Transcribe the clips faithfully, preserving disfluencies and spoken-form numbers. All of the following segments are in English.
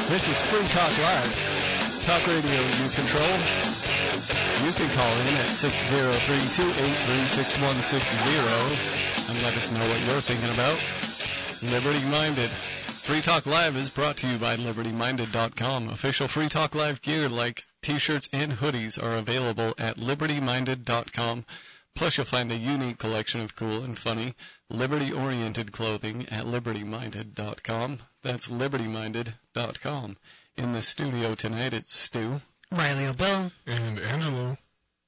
This is Free Talk Live. Talk radio you control. You can call in at six zero three, two eight three, six one six zero and let us know what you're thinking about. Liberty Minded. Free Talk Live is brought to you by Liberty Minded dot com. Official Free Talk Live gear like t-shirts and hoodies are available at Liberty Minded dot com. Plus, you'll find a unique collection of cool and funny, liberty-oriented clothing at Liberty Minded dot com. That's Liberty Minded dot com. In the studio tonight, it's Stu, Riley O'Bill, and Angelo.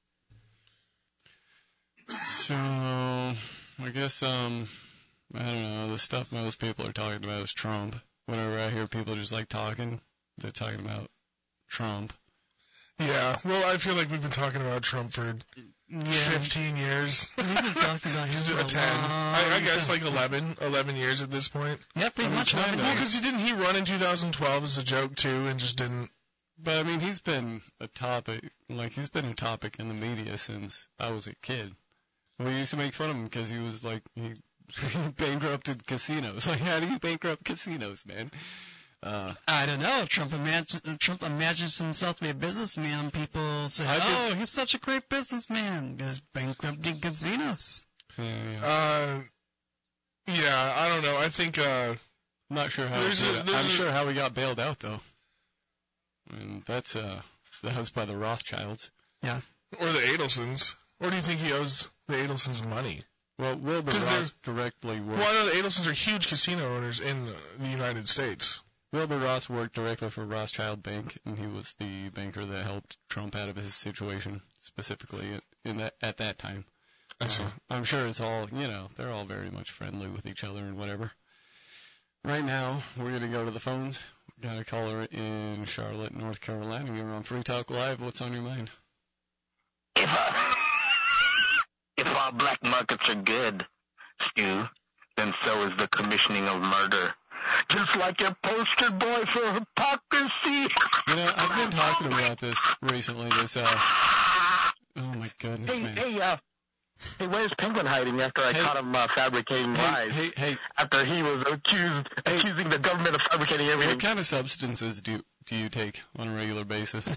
So, I guess, um, I don't know, the stuff most people are talking about is Trump. Whenever I hear people just like talking, they're talking about Trump. Yeah, well, I feel like we've been talking about Trump for yeah. fifteen years. We've been talking about him for a ten. I, I guess like eleven, eleven years at this point. Yeah, pretty I mean, much. kind of. Well, because he didn't he run in two thousand twelve as a joke too, and just didn't. But I mean, he's been a topic, like he's been a topic in the media since I was a kid. We used to make fun of him because he was like he, he bankrupted casinos. Like, how do you bankrupt casinos, man? Uh, I don't know. Trump imagines Trump imagines himself to be a businessman. People say, I "Oh, did- he's such a great businessman. He's bankrupting casinos." yeah, yeah. Uh, yeah, I don't know. I think. Uh, I'm not sure how. there's he a- did it. there's I'm a- sure how he got bailed out though. I mean, that's uh, that was by the Rothschilds. or the Adelsons. Or do you think he owes the Adelsons money? Well, Wilbur 'Cause Ross directly worked. Well, I know the Adelsons are huge casino owners in uh, the United States. Wilbur Ross worked directly for Rothschild Bank, and he was the banker that helped Trump out of his situation, specifically in that, at that time. I see. Uh, I'm sure it's all, you know, they're all very much friendly with each other and whatever. Right now, we're going to go to the phones. We've got a caller in Charlotte, North Carolina. You're on Free Talk Live. What's on your mind? If, uh, if our black markets are good, Stu, then so is the commissioning of murder. Just like your poster boy for hypocrisy. You know, I've been talking about this recently, this, uh, oh my goodness, Hey, man. hey, uh, hey, where's Penguin hiding after I Hey. caught him uh, fabricating Hey, lies? hey, hey, After he was accused, accusing the government of fabricating everything. what kind of substances do, do you take on a regular basis?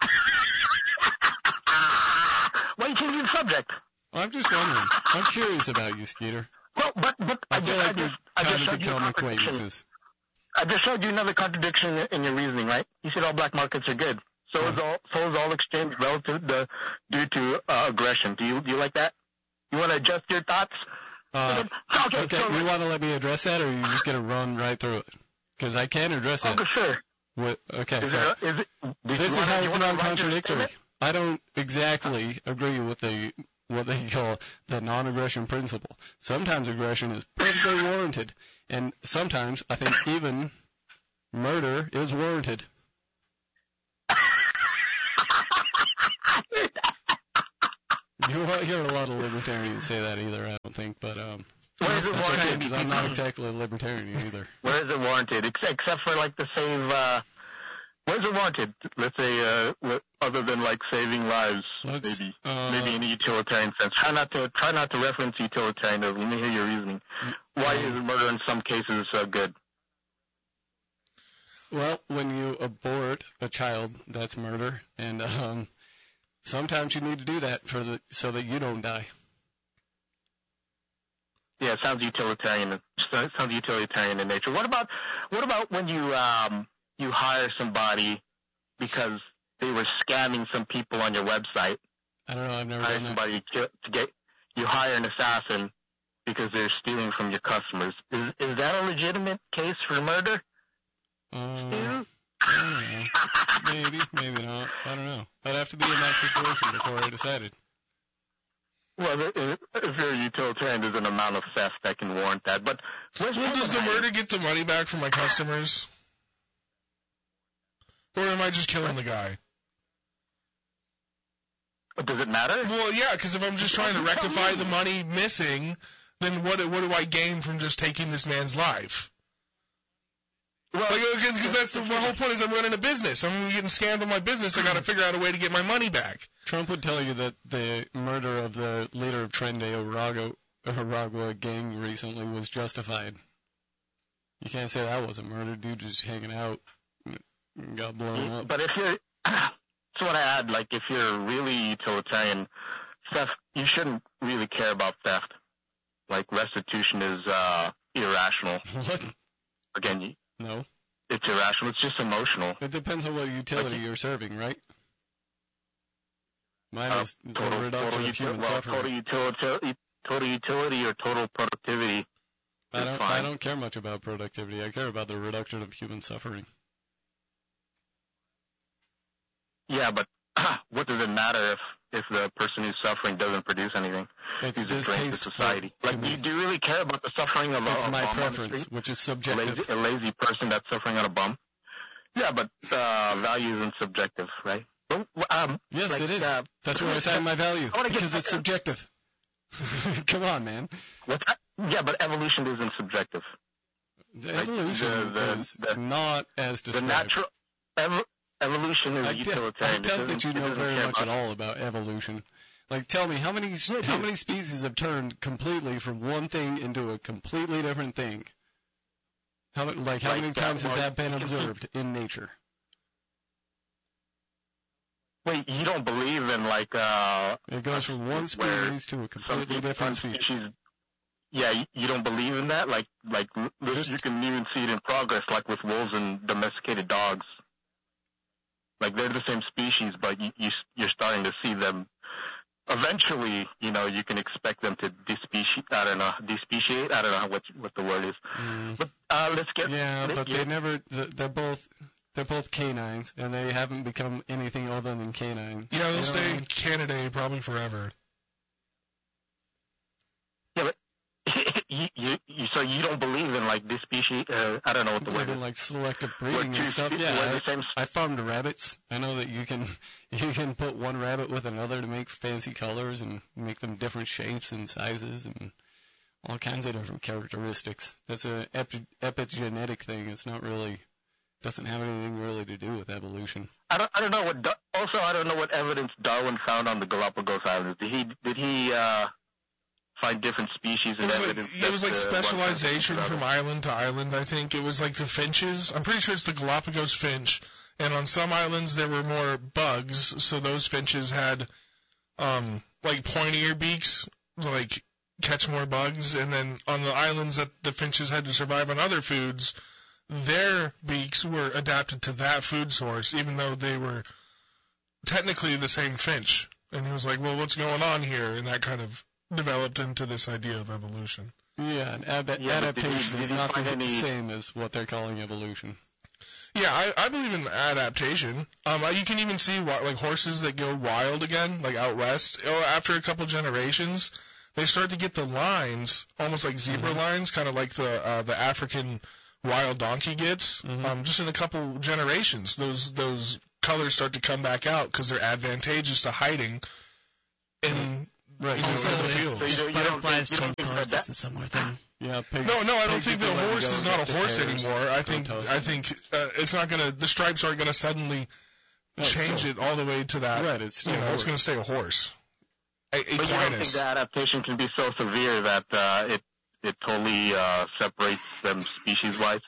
Why are you changing the subject? I'm just wondering. I'm curious about you, Skeeter. Well, but, but I I, feel just, like I we're just, I just trying to showed you become a contradiction. acquaintances. I just showed you another contradiction in your reasoning, right? You said all black markets are good. So is all, so is all exchange relative to, due to uh, aggression. Do you, do you like that? You want to adjust your thoughts? Uh, okay, okay, so, you want to let me address that, or are you just going to run right through it? Because I can address it. okay, sure. With, okay, Is so it, is it, do this you is wanna- how you it's wanna write your non-contradictory. statement? I don't exactly agree with the what they call the non-aggression principle. Sometimes aggression is perfectly warranted, and sometimes I think even murder is warranted. You won't hear a lot of libertarians say that either, I don't think, but um, Where is it that's okay, warranted? 'cause I'm not exactly a libertarian either. Where is it warranted? Except, except for like to save, uh, where is it warranted? Let's say, uh, what- other than like saving lives, Let's, maybe. uh, Maybe in a utilitarian sense. Try not to try not to reference utilitarianism. Let me hear your reasoning. Why is murder in some cases uh, good? Well, when you abort a child, that's murder, and um, sometimes you need to do that for the so that you don't die. Yeah, it sounds utilitarian. It sounds utilitarian in nature. What about what about when you um you hire somebody because they were scamming some people on your website? I don't know. I've never Hire done that. somebody to to get you hire an assassin because they're stealing from your customers. Is is that a legitimate case for murder? Uh, I don't know. Maybe, maybe not. I don't know. I'd have to be in that situation before I decided. Well, if if you're a utilitarian, there's an amount of theft that can warrant that. But where's Well, does the Penguin hiding? murder get the money back from my customers? Or am I just killing the guy? Does it matter? Well, yeah, because if I'm just trying to rectify the money missing, then what, what do I gain from just taking this man's life? Well, Because that's the, my whole point is I'm running a business. I'm getting scammed on my business. I got to figure out a way to get my money back. Trump would tell you that the murder of the leader of Tren de Aragua, Aragua gang recently was justified. You can't say that wasn't murder. Dude just hanging out Got blown up. But if you're, that's what I add, like if you're really utilitarian, theft, you shouldn't really care about theft. Like restitution is uh, irrational. What? Again, you, No. it's irrational. It's just emotional. It depends on what utility Like- you're serving, right? Mine Uh, is the total, reduction total, of human well, suffering. total utility, total utility or total productivity. I is don't. fine. I don't care much about productivity. I care about the reduction of human suffering. Yeah, but what does it matter if if the person who's suffering doesn't produce anything? It's He's a drain to distasteful society. to Like, me. do you, do you really care about the suffering of a, It's a my bum on the preference, street? which is A subjective. lazy, a lazy person that's suffering on a bum? Yeah, but uh, value isn't subjective, right? But, um, Yes, like, it is. Uh, That's where I assign my value, I wanna get because it's back- subjective. Come on, man. what's that? Yeah, but evolution isn't subjective. The Like, evolution the- the- is the- not as The described. natural ev- evolution is I, doubt- utilitarian. I It doubt doesn't- that you it know doesn't very care much at about- all about evolution. Like, tell me, how many Yeah, how dude. many species have turned completely from one thing into a completely different thing? How many, like, how Like many that, times has well, that been you can see- observed in nature? Wait, you don't believe in like uh It goes from one where species to a some completely some different species. species? Yeah, you, you don't believe in that. Like like Just- you can even see it in progress, like with wolves and domesticated dogs. Like they're the same species, but you, you you're starting to see them. Eventually, you know, you can expect them to despeciate. I don't know, despeciate. I don't know what what the word is. Mm. But uh, let's get. Yeah, let- but yeah, they never. th- They're both. They're both canines, and they haven't become anything other than canine. Yeah, You know they'll stay what Canada probably forever. you, you, you, so you don't believe in like despeciate. Uh, I don't know what I the mean? word Even is. like selective Where breeding two and stuff. spe- Yeah, where I, the same I farmed rabbits. I know that you can you can put one rabbit with another to make fancy colors and make them different shapes and sizes and all kinds of different characteristics. That's a epi- epigenetic thing. It's not really doesn't have anything really to do with evolution. I don't. I don't know what. Da- Also, I don't know what evidence Darwin found on the Galapagos Islands. Did he? Did he uh, find different species It and was like, evidence? it was that, like uh, one specialization person from island to island, I think. It was like the finches. I'm pretty sure it's the Galapagos finch. And on some islands there were more bugs, so those finches had um, like pointier beaks, like catch more bugs. And then on the islands that the finches had to survive on other foods, their beaks were adapted to that food source, even though they were technically the same finch. And he was like, well, what's going on here? And that kind of developed into this idea of evolution. Yeah, and ab- Yeah, but did he- adaptation did is he not find the any- same as what they're calling evolution. Yeah, I, I believe in adaptation. Um, you can even see wi- like horses that go wild again, like out west. Or after a couple generations, they start to get the lines, almost like zebra Mhm. lines, kind of like the uh, the African wild donkey gets. Mhm. Um, just in a couple generations, those those colors start to come back out because they're advantageous to hiding in Right. you know, Also, in the it- So you fields. don't, you don't think, Butterflies you change don't think colors. that, It's a similar thing. Yeah, pigs. No, no, I don't pigs think if the they let it horse go is get not a the horse hairs anymore. I think toasted. I think uh, it's not gonna. The stripes aren't gonna suddenly No, it's change still- it all the way to that. Right, it's still You a know, it's horse. going to stay a horse. A, but you don't think equinus. the adaptation can be so severe that uh, it it totally uh, separates them species-wise?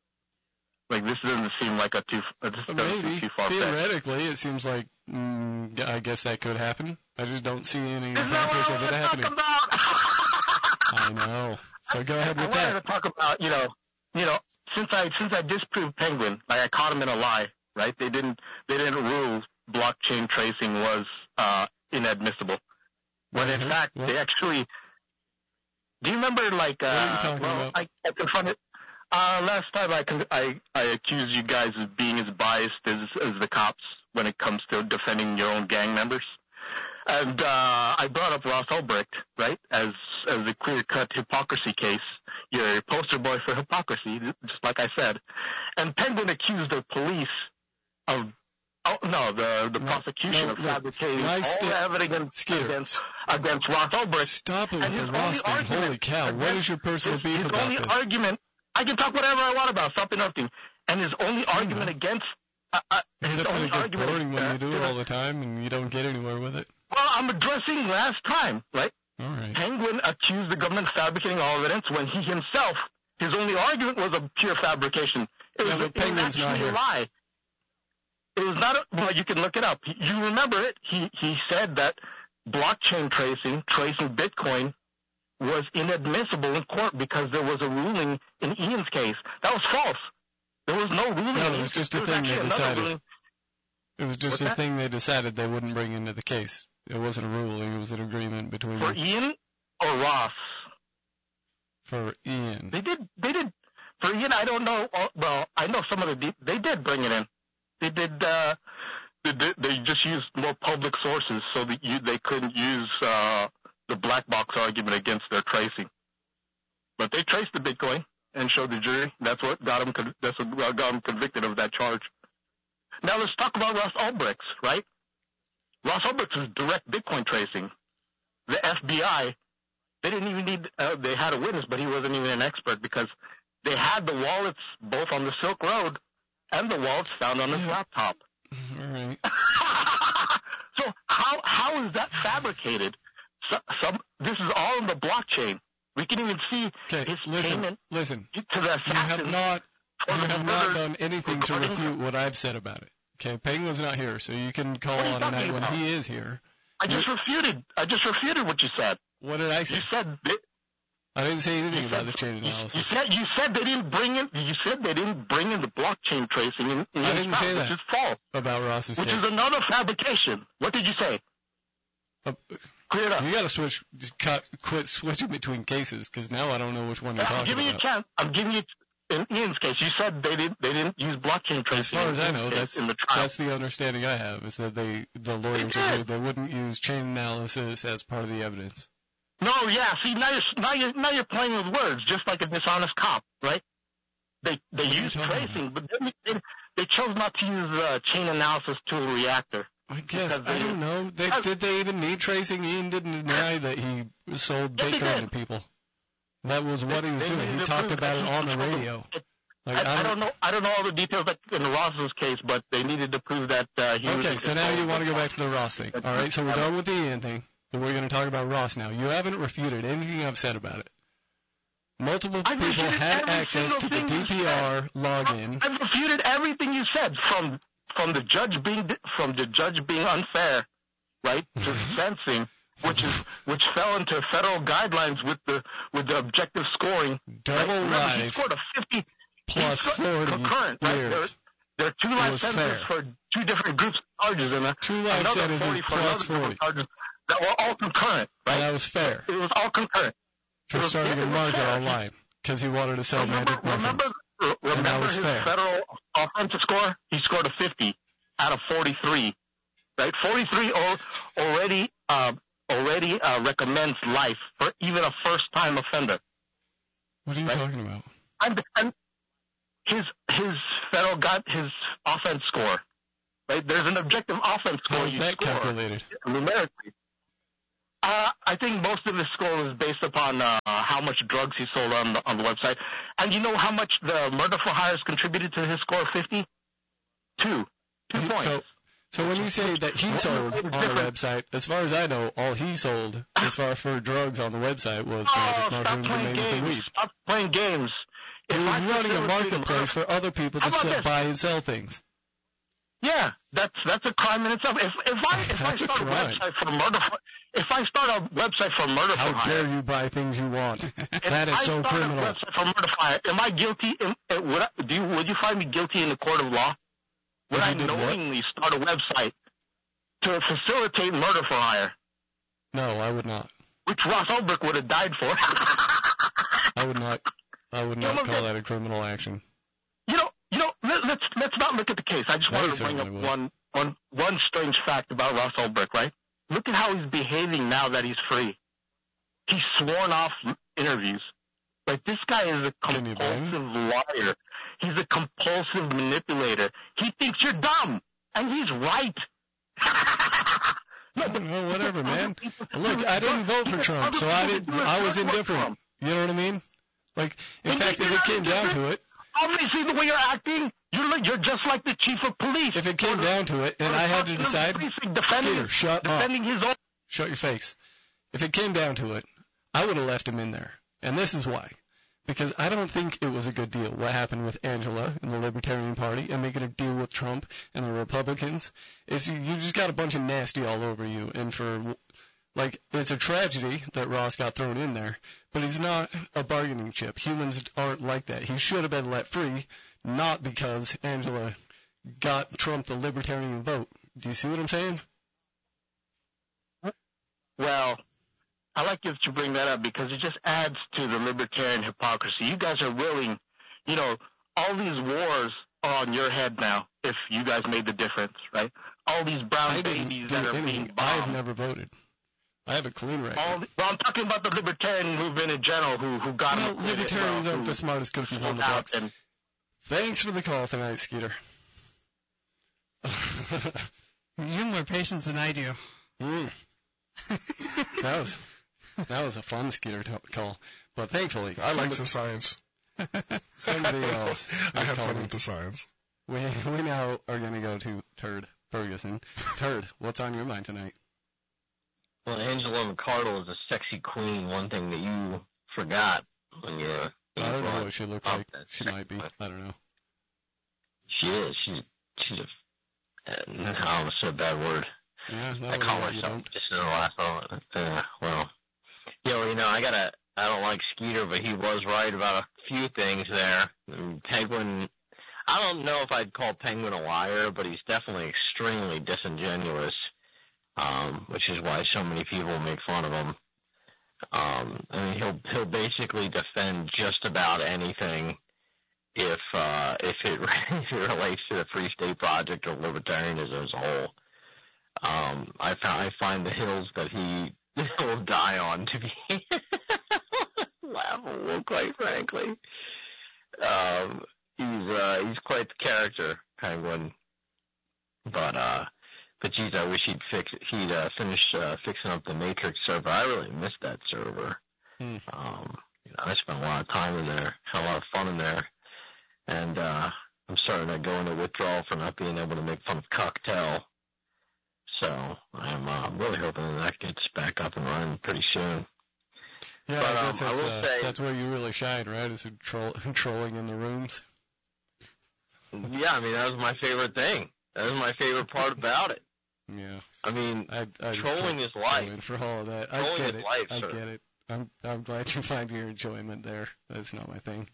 Like this doesn't seem like a too. Uh, this doesn't seem Maybe too far fetched. theoretically, it seems like mm, yeah, I guess that could happen. I just don't see any Isn't that examples what of I it wanted to talk happening. about? I know. So go ahead I with wanted that. to talk about, you know, you know, since I since I disproved Penguin, like I caught him in a lie, right? They didn't they didn't rule blockchain tracing was uh, inadmissible, when in Mhm. fact What? they actually. Do you remember like? Uh, What are you talking well, about? I, I confronted. Uh, last time I, con- I I accused you guys of being as biased as as the cops when it comes to defending your own gang members. And uh, I brought up Ross Ulbricht, right, as as a clear-cut hypocrisy case. You're a poster boy for hypocrisy, just like I said. And Penguin accused the police of, oh no, the the No, prosecution no, of no. fabricating My all sta- the evidence Skeeter. against against Ross Ulbricht. Stop it And with his the Ross only thing. Holy argument cow. What against- is your personal his, beef his about only this? argument, I can talk whatever I want about. Stop interrupting. And his only argument know. against, uh, uh, his Except when only it gets argument. boring when uh, you do it all the time and you don't get anywhere with it. Well, I'm addressing last time, right? All right. Penguin accused the government of fabricating all evidence when he himself, his only argument was a pure fabrication. It Yeah, was, but it was Penguin's not actually here. a lie. It was not. A, well, you can look it up. You remember it? He he said that blockchain tracing, tracing Bitcoin, was inadmissible in court because there was a ruling in Ian's case. That was false. There was no ruling. No, it was just a thing they decided. It was just What's a that? thing they decided they wouldn't bring into the case. It wasn't a ruling. It was an agreement between For Ian or Ross? for Ian. They did. They did. For Ian, I don't know. uh, Well, I know some of the. de- They did bring it in. They did. Uh, they, did they just used more public sources so that you they couldn't use uh, the black box argument against their tracing. But they traced the Bitcoin and showed the jury. That's what got them. Con- that's what got them convicted of that charge. Now let's talk about Ross Ulbricht, right? Ross Ulbricht was direct Bitcoin tracing. The F B I, they didn't even need. Uh, they had a witness, but he wasn't even an expert because they had the wallets both on the Silk Road and the wallets found on his laptop. All right. So how how is that fabricated? So, some this is all in the blockchain. We can even see Okay, his listen, payment listen. to the You assassin. have not, for you the have not murder done anything to recording. refute what I've said about it. Okay, Penguin's not here, so you can call What are you on a night talking when about? he is here. I just refuted. I just refuted what you said. What did I say? You said that, I didn't say anything you about said- the chain you, you analysis. said you said they didn't bring in. You said they didn't bring in the blockchain tracing in, in I didn't his say trial, that. which is false, About Ross's which case. is another fabrication. What did you say? Uh, Clear it up. You got to switch, just cut, quit switching between cases, because now I don't know which one you're I'm talking giving you a about. chance. I'm giving you. In Ian's case, you said they didn't. They didn't use blockchain tracing. As far as I in know, Ian's case that's in the trial. that's the understanding I have, is that they the lawyers They did. agreed they wouldn't use chain analysis as part of the evidence. No, yeah. See, now you're now you're now you're playing with words, just like a dishonest cop, right? They they What are you use talking tracing, but then they, they chose not to use uh, chain analysis to a reactor. I guess, Because I they- don't know. They, Uh, did they even need tracing? Ian didn't deny that he sold Yes, he Bitcoin did. to people. That was what he was They doing. needed He to talked prove about it that on he the sold them. radio. It- Like, I, I don't know. I don't know all the details like in Ross's case, but they needed to prove that uh, he was. Okay, in so now control you of want to the go back to the Ross thing. All right, so we're done with the Ian thing, but we're going to talk about Ross now. You haven't refuted anything I've said about it. Multiple I people refuted had every access to single the thing you D P R login. I've refuted everything you said, from from the judge being from the judge being unfair, right, to fencing, which is which fell into federal guidelines with the with the objective scoring. Double Right? Remember, he life scored a fifty plus he scored forty concurrent, right? There, years. there are two It life was sentences fair. for two different groups of charges, and a, Two life another sentences forty for plus another group forty. of charges that were all concurrent, And right? that was fair It was all concurrent. for It was- starting it a was market fair. online because he wanted to sell Remember, magic mushrooms. remember, remember that was his fair. federal offensive score? He scored a fifty out of forty-three. Right, forty-three al- already uh, already uh, recommends life for even a first-time offender. What are you Right. talking about? And, and his his federal got his offense score. Right, there's an objective offense score How is you that score calculated? numerically. Uh, I think most of his score was based upon uh, how much drugs he sold on the, on the website. And you know how much the murder for hires contributed to his score of fifty? Two. Two He- points. So, so when you say that he sold on the website, as far as I know, all he sold as far for drugs on the website was oh, magic stop mushrooms and playing maybe some games. weed. Stop playing games. He If was I running a facilitated marketplace murder- for other people to How about sell, this? buy and sell things. Yeah, that's that's a crime in itself. If if I if I That's a start a, crime. website for murder, for, if I start a website for murder for How hire, dare you buy things you want? if That is I so start criminal. a website for murder for hire, am I guilty? Am, uh, would I, do you, would you find me guilty in the court of law? Would If I you did what? knowingly start a website to facilitate murder for hire, No, I would not. which Ross Ulbricht would have died for? I would not. I would You not know, call that a criminal action. You know, you know. Let, let's let's not look at the case. I just No, wanted you to bring up certainly would. one one one strange fact about Ross Ulbricht. Right? Look at how he's behaving now that he's free. He's sworn off interviews. Like, this guy is a Can you blame him? compulsive liar. He's a compulsive manipulator. He thinks you're dumb, and he's right. I don't know, whatever, man. Look, I didn't vote for Trump, so I didn't. I was indifferent. You know what I mean? Like, in And fact, you're if it came down to it, Obviously, the way you're acting, you're like, you're just like the chief of police. if it came down to it, and I had to decide, defending, Skeeter, shut up. defending his own. Shut your face. If it came down to it, I would have left him in there. And this is why. Because I don't think it was a good deal what happened with Angela and the Libertarian Party and making a deal with Trump and the Republicans. Is you, you just got a bunch of nasty all over you. And for, like, it's a tragedy that Ross got thrown in there, but he's not a bargaining chip. Humans aren't like that. He should have been let free, not because Angela got Trump the Libertarian vote. Do you see what I'm saying? Well, I like you to bring that up because it just adds to the libertarian hypocrisy. You guys are willing, you know, all these wars are on your head now if you guys made the difference, right? All these brown I didn't babies do that are anything. being bombed. I have never voted. I have a clean record. All the, well, I'm talking about the libertarian movement in general who, who got Well, included, libertarians well, aren't who the smartest cookies on the out box. and- Thanks for the call tonight, Skeeter. You have more patience than I do. Mm. That was that was a fun Skeeter t- call, but thankfully I like somebody, the science. somebody else I is have fun calling. with the science. We we now are going to go to Turd Ferguson. Turd, what's on your mind tonight? Well, Angela McArdle is a sexy queen. One thing that you forgot when you. I don't know what she looks Oh, like. that's She might be. sexy. I don't know. She is. She's. She's a. Uh, I almost said a bad word. Yeah, no, I call you myself don't. just in the last moment. Uh, well, you know, you know, I gotta. I don't like Skeeter, but he was right about a few things there. And Penguin. I don't know if I'd call Penguin a liar, but he's definitely extremely disingenuous, um, which is why so many people make fun of him. Um, I mean, he'll he'll basically defend just about anything if uh, if it if it relates to the Free State Project or libertarianism as a whole. Um, I found I find the hills that he will die on to be laughable, quite frankly. Um, he's uh, he's quite the character, Penguin. But uh, but geez, I wish he'd fix he'd uh, finish uh, fixing up the Matrix server. I really missed that server. Hmm. Um, you know, I spent a lot of time in there, had a lot of fun in there, and uh, I'm starting to go into withdrawal for not being able to make fun of Cocktail. So I'm uh, really hoping that, that gets back up and running pretty soon. Yeah, But, I guess um, I that's, will uh, say- that's where you really shine, right? Is with troll, trolling in the rooms. Yeah, I mean, that was my favorite thing. That was my favorite part about it. Yeah. I mean, I, I just trolling can't is go life. in for all of that. I Trolling get is it. life, I sir. get it. I'm I'm glad you find your enjoyment there. That's not my thing.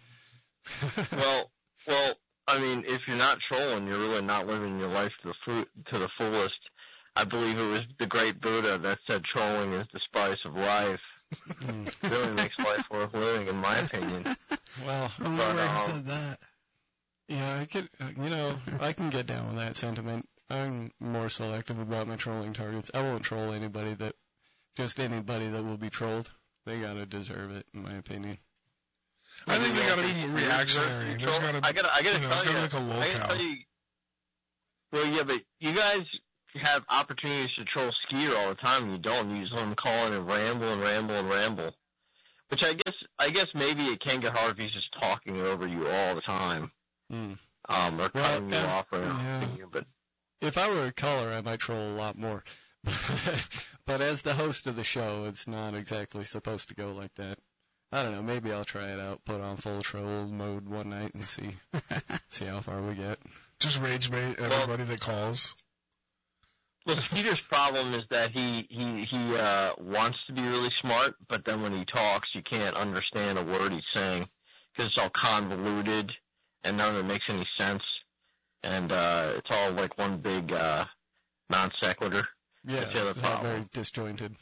Well, well, I mean, if you're not trolling, you're really not living your life to the fu- to the fullest. I believe it was the great Buddha that said trolling is the spice of life. Mm. It really makes life worth living, in my opinion. Well, I don't know But, where he um, said that. yeah, I could, uh, you know, I can get down with that sentiment. I'm more selective about my trolling targets. I won't troll anybody that, just anybody that will be trolled. They gotta deserve it, in my opinion. I think they gotta be reactionary. There's gotta, I gotta, I gotta you know, tell there's you, gotta be like a I gotta locale. tell you. Well, yeah, but you guys have opportunities to troll Skeeter all the time, and you don't. You just let him call in and ramble and ramble and ramble. Which I guess, I guess maybe it can get hard if he's just talking over you all the time, Mm. um, or Well, cutting you as- off or yeah. interrupting you. But If I were a caller, I might troll a lot more. But as the host of the show, it's not exactly supposed to go like that. I don't know. Maybe I'll try it out. Put on full troll mode one night and see see how far we get. Just rage bait everybody that calls. well, Skeeter's problem is that he he he uh, wants to be really smart, but then when he talks, you can't understand a word he's saying because it's all convoluted and none of it makes any sense, and uh, it's all like one big uh, non sequitur. Yeah, That's the other it's not problem. very disjointed.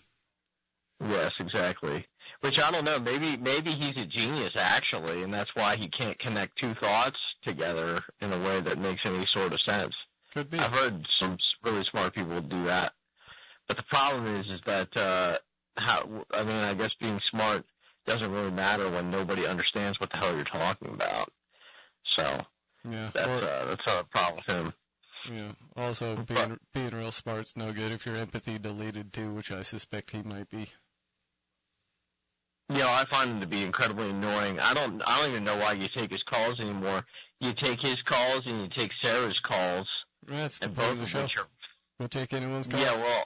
Yes, exactly. Which I don't know. Maybe maybe he's a genius actually, and that's why he can't connect two thoughts together in a way that makes any sort of sense. Could be. I've heard some s- really smart people do that, but the problem is, is that uh, how? I mean, I guess being smart doesn't really matter when nobody understands what the hell you're talking about. So Yeah. that's Or, uh, that's a problem with him. yeah. Also, being being real smart's no good if your empathy deleted too, which I suspect he might be. You know, I find him to be incredibly annoying. I don't, I don't even know why you take his calls anymore. You take his calls and you take Sarah's calls, That's the and point both of the of show. which are We'll take anyone's calls. yeah, well,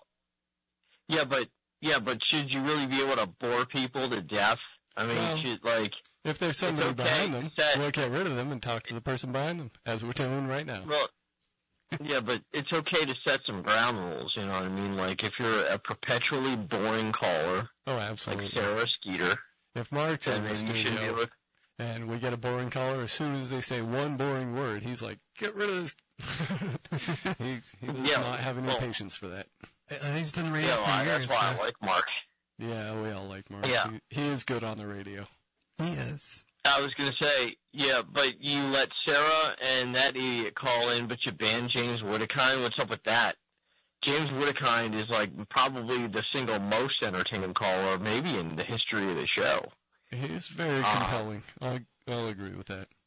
yeah, but yeah, but should you really be able to bore people to death? I mean, Well, should like If there's somebody okay behind them, that, we'll get rid of them and talk to the person behind them, as we're doing right now. Well, yeah, but it's okay to set some ground rules, you know what I mean? Like, if you're a perpetually boring caller, oh, absolutely. like Sarah Skeeter, if Mark's in the then you should be studio able to, and we get a boring caller, as soon as they say one boring word, he's like, get rid of this. he, he does Yeah, not have any well- patience for that. And he's done radio yeah, well, for years. that's why So I like Mark. Yeah, we all like Mark. Yeah. He, he is good on the radio. he is. I was going to say, yeah, but you let Sarah and that idiot call in, but you banned James Whittakind. What's up with that? James Whittakind is like probably the single most entertaining caller maybe in the history of the show. He's very Uh, compelling. I'll, I'll agree with that.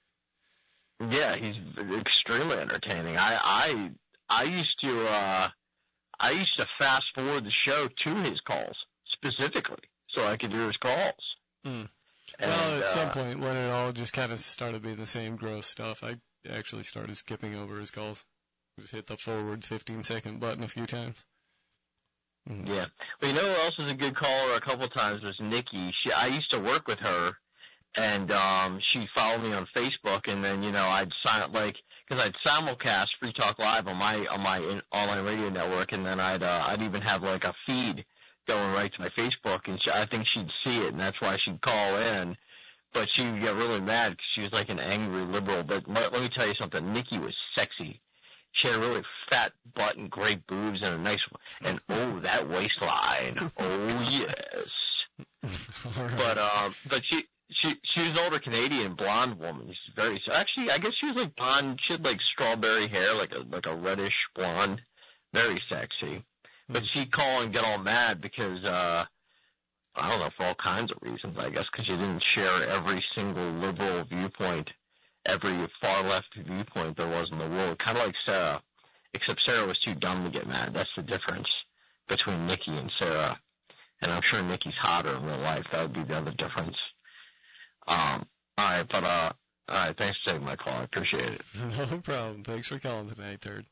Yeah, he's extremely entertaining. I I I used to uh I used to fast forward the show to his calls specifically so I could hear his calls. Hmm. And, Well, at some uh, point when it all just kind of started being the same gross stuff, I actually started skipping over his calls. Just hit the forward fifteen second button a few times. Mm. Yeah. But you know who else was a good caller a couple times was Nikki. She I used to work with her, and um she followed me on Facebook, and then you know I'd sign like because I'd simulcast Free Talk Live on my on my in, online radio network, and then I'd uh, I'd even have like a feed going right to my Facebook, and she, I think she'd see it, and that's why she'd call in. But she would get really mad because she was like an angry liberal. But let, let me tell you something. Nikki was sexy. She had a really fat butt and great boobs and a nice and oh that waistline. Oh yes. All right. But um, but she she she was an older Canadian blonde woman. She's very actually I guess she was like blonde. She had like strawberry hair, like a like a reddish blonde, very sexy. But she'd call and get all mad because uh, I don't know for all kinds of reasons. I guess because she didn't share every single liberal viewpoint, every far left viewpoint there was in the world. Kind of like Sarah, except Sarah was too dumb to get mad. That's the difference between Nikki and Sarah. And I'm sure Nikki's hotter in real life. That would be the other difference. Um, all right, but uh, all right. Thanks for taking my call. I appreciate it. No problem. Thanks for calling tonight, Turd.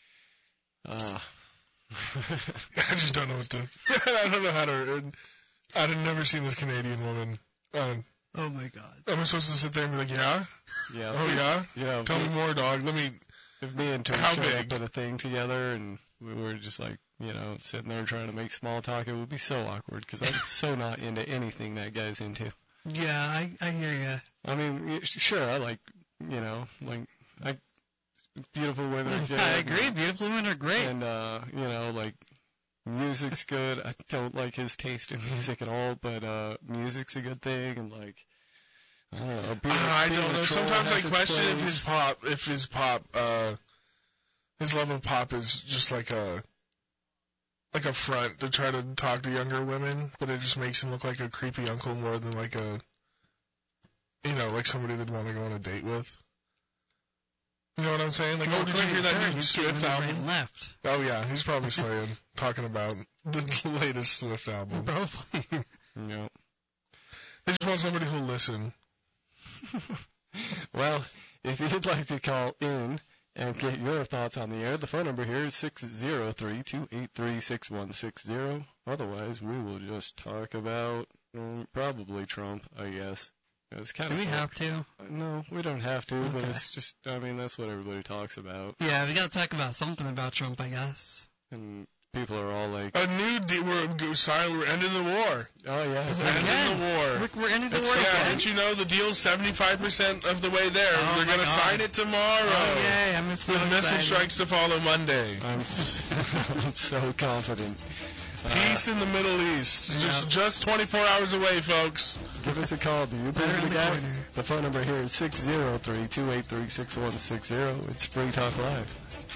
Uh, I just don't know what to. I don't know how to. I've never seen this Canadian woman. Um, Oh my God. am I supposed to sit there and be like, yeah? yeah. Oh yeah? Yeah. Tell me more, dog. Let me. If me and Turd How showed big? up at a thing together and we were just like, you know, sitting there trying to make small talk, it would be so awkward because I'm so not into anything that guy's into. Yeah, I I hear you. I mean, y- sure, I like, you know, like, I, beautiful women. are good, I agree. Beautiful women are great. And, uh, you know, like, music's good. I don't like his taste in music at all, but, uh, music's a good thing. And, like, I don't know. Being, Uh, I being don't a know. troll Sometimes has I its question if place. his pop, if his pop, uh, his love of pop is just like a, like a front to try to talk to younger women, but it just makes him look like a creepy uncle more than like a, you know, like somebody they'd want to go on a date with. You know what I'm saying? Like, oh, did you hear that new Swift Right album? and left. Oh yeah, he's probably slaying, talking about the latest Swift album. Probably. Yeah. They just want somebody who'll listen. Well, if you'd like to call in and get your thoughts on the air, the phone number here is six zero three, two eight three, six one six zero. Otherwise, we will just talk about um, probably Trump, I guess. It's kind Do of we fun. have to? No, we don't have to, but Okay. it's just, I mean, that's what everybody talks about. Yeah, we got to talk about something about Trump, I guess. And people are all like, A new deal. We're go- sorry, we're ending the war. oh, yeah. We're It's ending Again. the war. We're, we're ending the It's, war yeah, again. didn't you know the deal's seventy-five percent of the way there? Oh, They're my going to God. sign it tomorrow. Oh, yay, I'm so With missile excited. strikes to follow Monday. I'm, s- I'm so confident. Uh, Peace in the Middle East. Just just twenty-four hours away, folks. give us a call. Do you Better believe in the the guy? corner. The phone number here is six zero three, two eight three, six one six zero. It's Free Talk Live.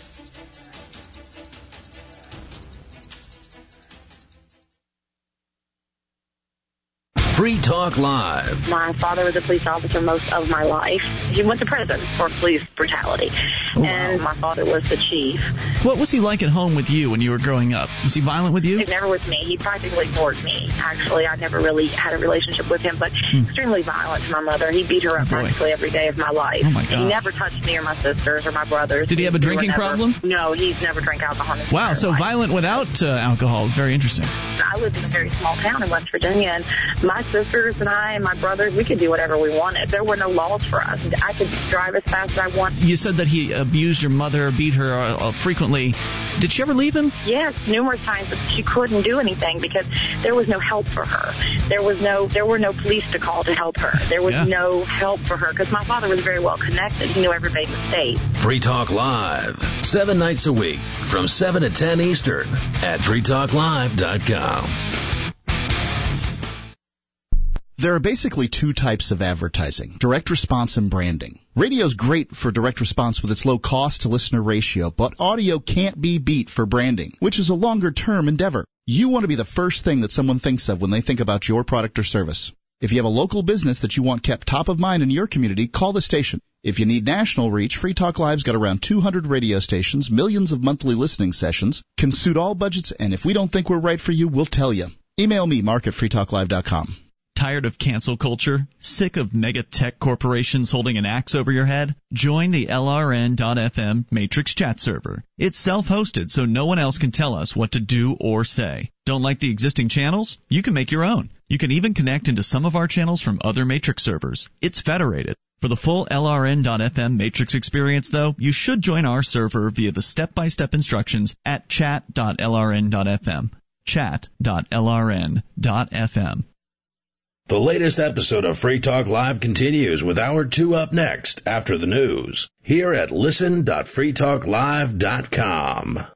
Free Talk Live. My father was a police officer most of my life. He went to prison for police brutality. Oh, wow. And my father was the chief. What was he like at home with you when you were growing up? Was he violent with you? He never with me. He practically ignored me. Actually, I never really had a relationship with him, but extremely violent to my mother. He beat her up Boy. practically every day of my life. Oh, my He God. never touched me or my sisters or my brothers. Did he have a We were drinking never- problem? No, he's never drank alcohol in his Wow, entire so life. violent without uh, alcohol. Very interesting. I lived in a very small town in West Virginia, and my sisters and I and my brothers, we could do whatever we wanted. There were no laws for us. I could drive as fast as I wanted. You said that he abused your mother, beat her uh, frequently. Did she ever leave him? Yes, numerous times, but she couldn't do anything because there was no help for her. There was no, there were no police to call to help her. There was Yeah. no help for her because my father was very well connected. He knew everybody in the state. Free Talk Live, seven nights a week from seven to ten Eastern at free talk live dot com. There are basically two types of advertising, direct response and branding. Radio's great for direct response with its low cost to listener ratio, but audio can't be beat for branding, which is a longer term endeavor. You want to be the first thing that someone thinks of when they think about your product or service. If you have a local business that you want kept top of mind in your community, call the station. If you need national reach, Free Talk Live's got around two hundred radio stations, millions of monthly listening sessions, can suit all budgets, and if we don't think we're right for you, we'll tell you. Email me, mark at free talk live dot com. Tired of cancel culture? Sick of mega tech corporations holding an axe over your head? Join the L R N dot F M Matrix chat server. It's self-hosted, so no one else can tell us what to do or say. Don't like the existing channels? You can make your own. You can even connect into some of our channels from other Matrix servers. It's federated. For the full L R N dot F M Matrix experience, though, you should join our server via the step-by-step instructions at chat dot L R N dot F M. chat dot L R N dot F M. The latest episode of Free Talk Live continues with Hour two up next after the news here at listen dot free talk live dot com.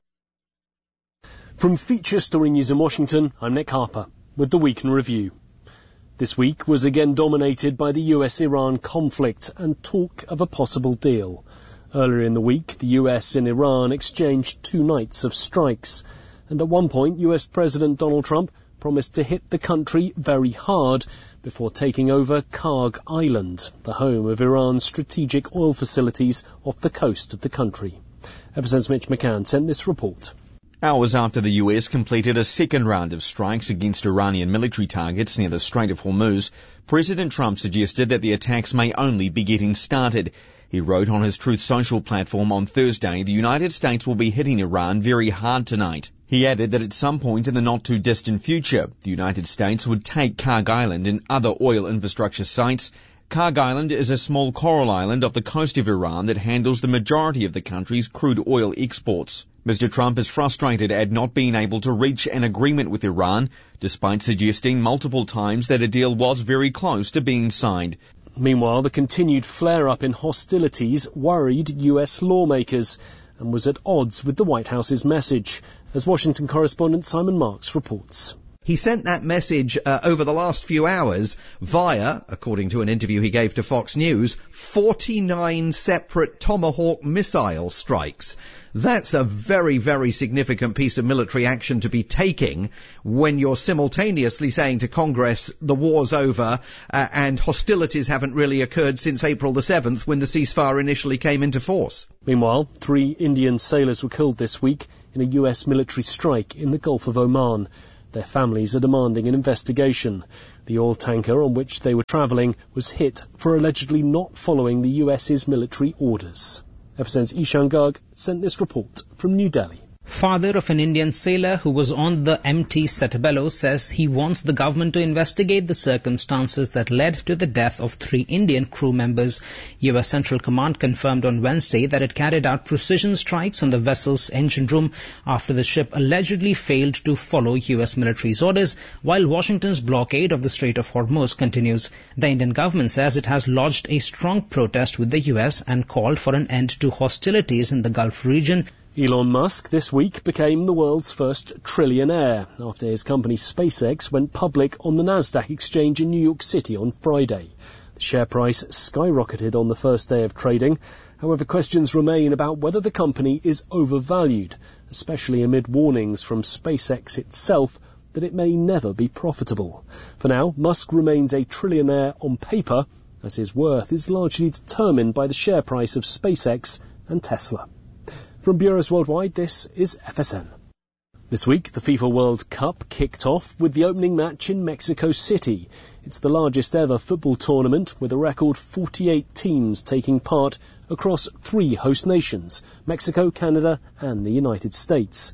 From Feature Story News in Washington, I'm Nick Harper with the Week in Review. This week was again dominated by the U S Iran conflict and talk of a possible deal. Earlier in the week, the U S and Iran exchanged two nights of strikes, and at one point U S President Donald Trump promised to hit the country very hard before taking over Karg Island, the home of Iran's strategic oil facilities off the coast of the country. F S N's Mitch McCann sent this report. Hours after the U S completed a second round of strikes against Iranian military targets near the Strait of Hormuz, President Trump suggested that the attacks may only be getting started. He wrote on his Truth Social platform on Thursday, the United States will be hitting Iran very hard tonight. He added that at some point in the not-too-distant future, the United States would take Karg Island and other oil infrastructure sites. Karg Island is a small coral island off the coast of Iran that handles the majority of the country's crude oil exports. Mister Trump is frustrated at not being able to reach an agreement with Iran, despite suggesting multiple times that a deal was very close to being signed. Meanwhile, the continued flare-up in hostilities worried U S lawmakers and was at odds with the White House's message, as Washington correspondent Simon Marks reports. He sent that message uh, over the last few hours via, according to an interview he gave to Fox News, forty-nine separate Tomahawk missile strikes. That's a very, very significant piece of military action to be taking when you're simultaneously saying to Congress the war's over uh, and hostilities haven't really occurred since April the seventh when the ceasefire initially came into force. Meanwhile, three Indian sailors were killed this week in a U S military strike in the Gulf of Oman. Their families are demanding an investigation. The oil tanker on which they were travelling was hit for allegedly not following the U S's military orders. F S N's Ishan Garg sent this report from New Delhi. Father of an Indian sailor who was on the M T Setabello says he wants the government to investigate the circumstances that led to the death of three Indian crew members. U S Central Command confirmed on Wednesday that it carried out precision strikes on the vessel's engine room after the ship allegedly failed to follow U S military's orders, while Washington's blockade of the Strait of Hormuz continues. The Indian government says it has lodged a strong protest with the U S and called for an end to hostilities in the Gulf region. Elon Musk this week became the world's first trillionaire after his company SpaceX went public on the Nasdaq exchange in New York City on Friday. The share price skyrocketed on the first day of trading. However, questions remain about whether the company is overvalued, especially amid warnings from SpaceX itself that it may never be profitable. For now, Musk remains a trillionaire on paper, as his worth is largely determined by the share price of SpaceX and Tesla. From Bureaus Worldwide, this is F S N. This week, the FIFA World Cup kicked off with the opening match in Mexico City. It's the largest ever football tournament with a record forty-eight teams taking part across three host nations, Mexico, Canada and the United States.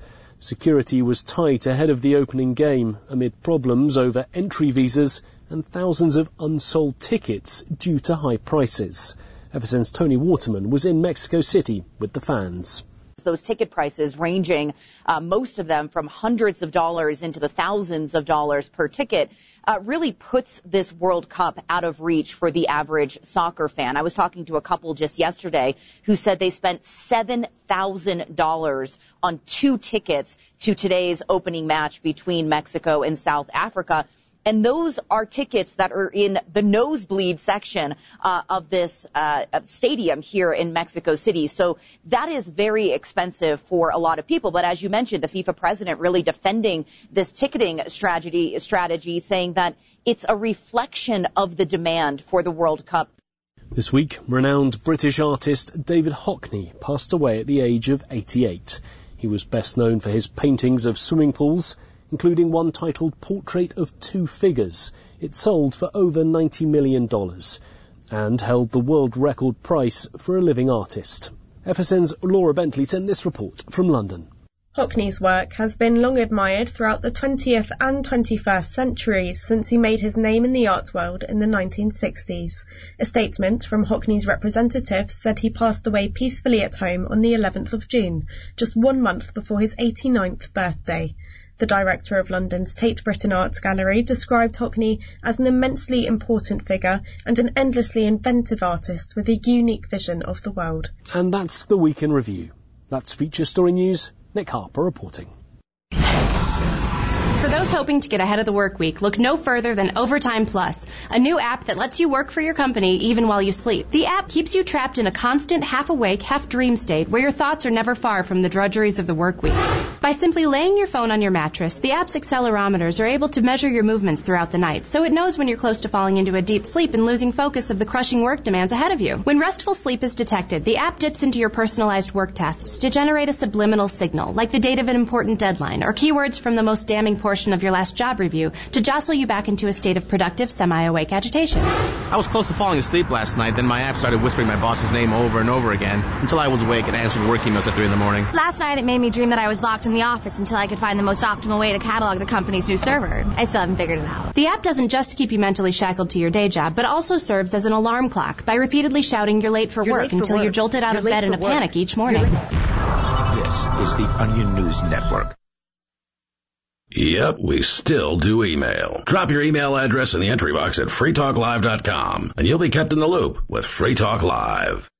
Security was tight ahead of the opening game amid problems over entry visas and thousands of unsold tickets due to high prices. Ever since Tony Waterman was in Mexico City with the fans. Those ticket prices ranging, uh, most of them from hundreds of dollars into the thousands of dollars per ticket, uh, really puts this World Cup out of reach for the average soccer fan. I was talking to a couple just yesterday who said they spent seven thousand dollars on two tickets to today's opening match between Mexico and South Africa. And those are tickets that are in the nosebleed section uh, of this uh, stadium here in Mexico City. So that is very expensive for a lot of people. But as you mentioned, the FIFA president really defending this ticketing strategy, strategy, saying that it's a reflection of the demand for the World Cup. This week, renowned British artist David Hockney passed away at the age of eighty-eight. He was best known for his paintings of swimming pools, including one titled Portrait of Two Figures. It sold for over ninety million dollars and held the world record price for a living artist. F S N's Laura Bentley sent this report from London. Hockney's work has been long admired throughout the twentieth and twenty-first centuries since he made his name in the art world in the nineteen sixties. A statement from Hockney's representatives said he passed away peacefully at home on the eleventh of June, just one month before his eighty-ninth birthday. The director of London's Tate Britain Art Gallery described Hockney as an immensely important figure and an endlessly inventive artist with a unique vision of the world. And that's the Week in Review. That's Feature Story News. Nick Harper reporting. For those hoping to get ahead of the work week, look no further than Overtime Plus, a new app that lets you work for your company even while you sleep. The app keeps you trapped in a constant half-awake, half-dream state where your thoughts are never far from the drudgeries of the work week. By simply laying your phone on your mattress, the app's accelerometers are able to measure your movements throughout the night, so it knows when you're close to falling into a deep sleep and losing focus of the crushing work demands ahead of you. When restful sleep is detected, the app dips into your personalized work tasks to generate a subliminal signal, like the date of an important deadline or keywords from the most damning portion of your last job review to jostle you back into a state of productive, semi-awake agitation. I was close to falling asleep last night, then my app started whispering my boss's name over and over again until I was awake and answered work emails at three in the morning. Last night it made me dream that I was locked in the office until I could find the most optimal way to catalog the company's new server. I still haven't figured it out. The app doesn't just keep you mentally shackled to your day job, but also serves as an alarm clock by repeatedly shouting you're late for you're work late for until work. you're jolted out you're of bed in a work. panic each morning. This is the Onion News Network. Yep, we still do email. Drop your email address in the entry box at free talk live dot com, and you'll be kept in the loop with Free Talk Live.